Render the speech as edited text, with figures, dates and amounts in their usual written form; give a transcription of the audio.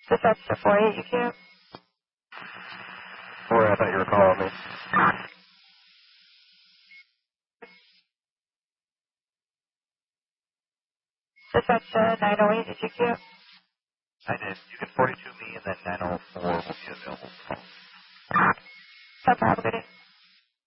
Dispatch to 48 EQ. Sorry, I thought you were calling me. Dispatch to 908 EQ. I did. You can 42 me and then 904 will be available. No problem, good day.